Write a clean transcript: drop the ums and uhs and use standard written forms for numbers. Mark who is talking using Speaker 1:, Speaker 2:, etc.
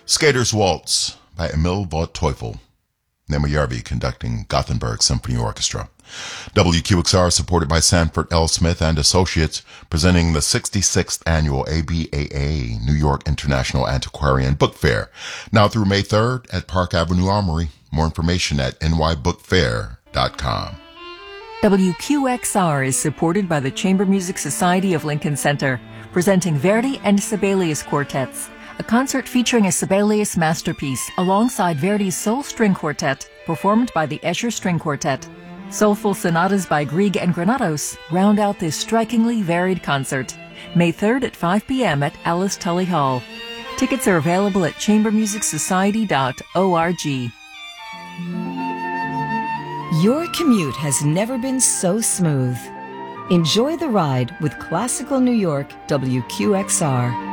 Speaker 1: Skater's Waltz by Emil von Teufel. Nemo Järvi conducting Gothenburg Symphony Orchestra. WQXR supported by Sanford L. Smith and Associates, presenting the 66th annual ABAA New York International Antiquarian Book Fair, now through May 3rd at Park Avenue Armory. More information at nybookfair.com.
Speaker 2: WQXR is supported by the Chamber Music Society of Lincoln Center, presenting Verdi and Sibelius Quartets, a concert featuring a Sibelius masterpiece alongside Verdi's Soul String Quartet, performed by the Escher String Quartet. Soulful sonatas by Grieg and Granados round out this strikingly varied concert. May 3rd at 5 p.m. at Alice Tully Hall. Tickets are available at chambermusicsociety.org.
Speaker 3: Your commute has never been so smooth. Enjoy the ride with Classical New York WQXR.